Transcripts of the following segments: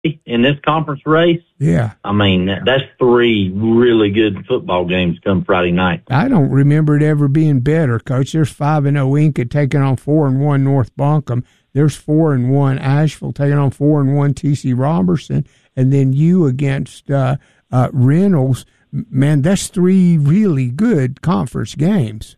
in this conference race. Yeah. I mean, that's 3 really good football games come Friday night. I don't remember it ever being better, Coach. There's 5-0 Inca taking on 4-1 North Buncombe. There's 4-1 Asheville taking on 4-1 TC Robertson, and then you against Reynolds. Man, that's 3 really good conference games.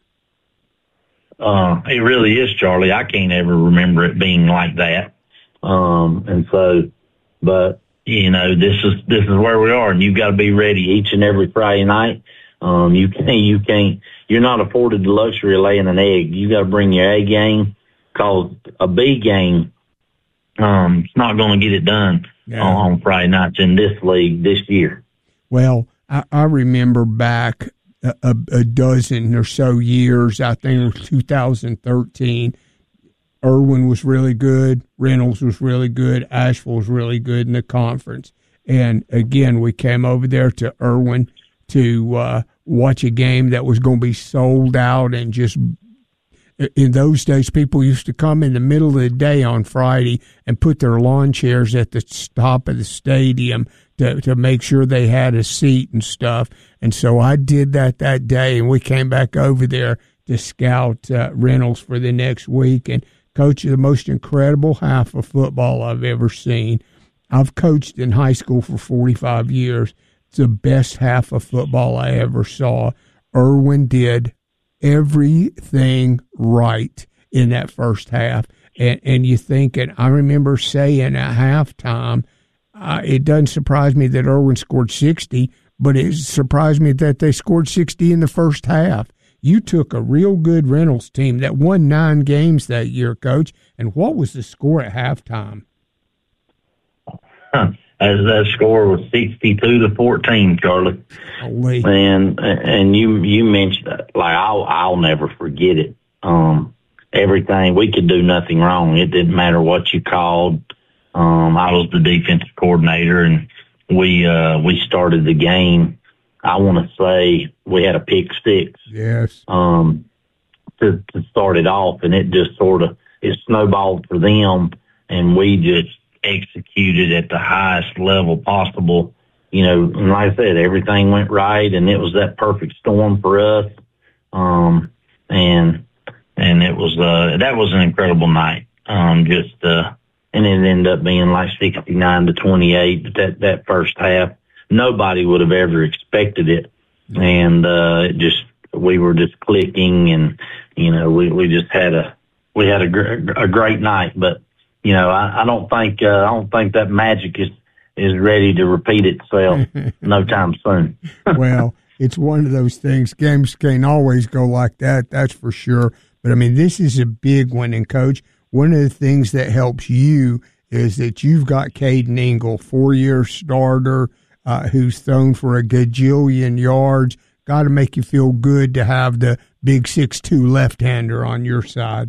It really is, Charlie. I can't ever remember it being like that. And so, but you know, this is where we are, and you've got to be ready each and every Friday night. You're not afforded the luxury of laying an egg. You got to bring your A game, cause a B game, it's not going to get it done on Friday nights in this league this year. Well, I remember back a dozen or so years, I think it was 2013, Irwin was really good, Reynolds was really good, Asheville was really good in the conference. And, again, we came over there to Irwin to watch a game that was going to be sold out, and just in those days, people used to come in the middle of the day on Friday and put their lawn chairs at the top of the stadium to make sure they had a seat and stuff. And so I did that day, and we came back over there to scout Reynolds for the next week. And, Coach, the most incredible half of football I've ever seen. I've coached in high school for 45 years. It's the best half of football I ever saw. Irwin did everything right in that first half. And you think, and I remember saying at halftime, it doesn't surprise me that Irwin scored 60, but it surprised me that they scored 60 in the first half. You took a real good Reynolds team that won 9 games that year, Coach. And what was the score at halftime? As that score was 62-14, Charlie. Holy. And you mentioned, like, I'll never forget it. Everything, we could do nothing wrong. It didn't matter what you called. I was the defensive coordinator, and we started the game. I want to say we had a pick 6. Yes. To start it off, and it just it snowballed for them, and we just executed at the highest level possible. You know, and like I said, everything went right, and it was that perfect storm for us. And it was that was an incredible night. And it ended up being like 69-28. That first half, nobody would have ever expected it, and we were just clicking, and you know, we just had a great night. But you know, I don't think that magic is ready to repeat itself no time soon. Well, it's one of those things. Games can't always go like that, that's for sure. But I mean, this is a big one. And Coach, one of the things that helps you is that you've got Caden Engel, 4-year starter, who's thrown for a gajillion yards. Got to make you feel good to have the big 6'2" left-hander on your side.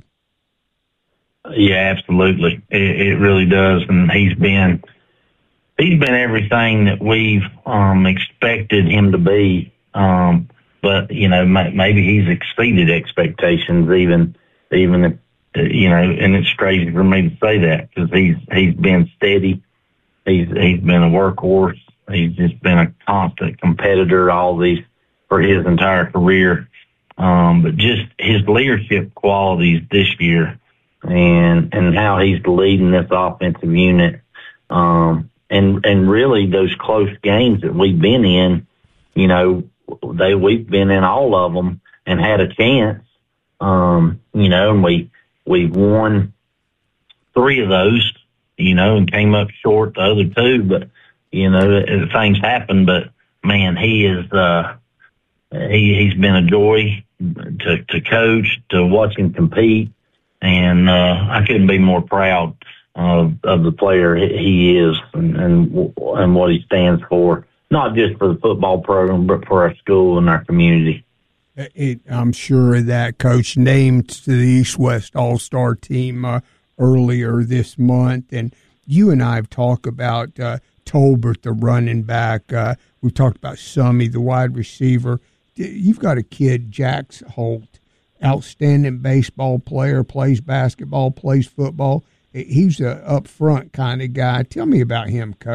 Yeah, absolutely. It really does, and he's been everything that we've expected him to be. But you know, maybe he's exceeded expectations, even if, you know. And it's crazy for me to say that, because he's been steady. He's been a workhorse. He's just been a constant competitor for his entire career. But just his leadership qualities this year, and how he's leading this offensive unit, and really those close games that we've been in, you know, we've been in all of them and had a chance, you know, and we've won 3 of those, you know, and came up short the other 2, but you know, things happen. But man, he's been a joy to coach, to watch him compete. And I couldn't be more proud of the player he is and what he stands for, not just for the football program, but for our school and our community. I'm sure of that, Coach. Named to the East-West All-Star team earlier this month. And you and I have talked about Tolbert, the running back. We've talked about Summy, the wide receiver. You've got a kid, Jax Holt, outstanding baseball player, plays basketball, plays football. he's a up front kind of guy. Tell me about him, Coach.